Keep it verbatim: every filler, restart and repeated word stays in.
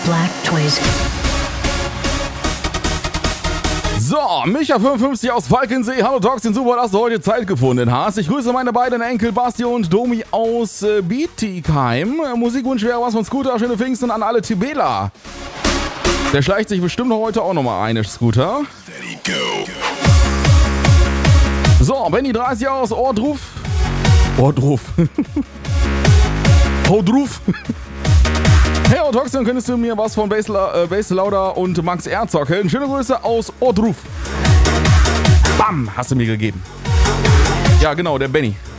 Black Toys. So, Micha fünfundfünfzig aus Falkensee. Hallo Toxin, super, dass du heute Zeit gefunden hast. Ich grüße meine beiden Enkel Basti und Domi aus äh, Bietigheim. Musikwunsch wäre was von Scooter. Schöne Pfingsten an alle Tibela. Der schleicht sich bestimmt heute auch nochmal eine, Scooter. So, Benny dreißig aus Ordruf. Ordruf. Ordruf. Hey Toxin, könntest du mir was von Bass, äh, Bass Lauder und Max R zockeln? Schöne Grüße aus Ordruf. Bam, hast du mir gegeben. Ja, genau, der Benny.